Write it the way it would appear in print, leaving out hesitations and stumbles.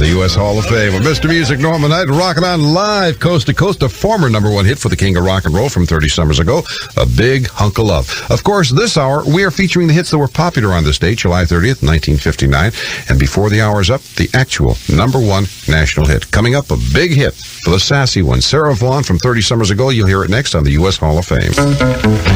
the U.S. Hall of Fame with Mr. Music Norman Knight, rocking on live coast to coast, a former #1 hit for the king of rock and roll from 30 summers ago, A Big Hunk of Love. Of course, this hour, we are featuring the hits that were popular on this date, July 30th, 1959. And before the hour is up, the actual #1 national hit. Coming up, a big hit for the sassy one, Sarah Vaughan from 30 summers ago. You'll hear it next on the U.S. Hall of Fame.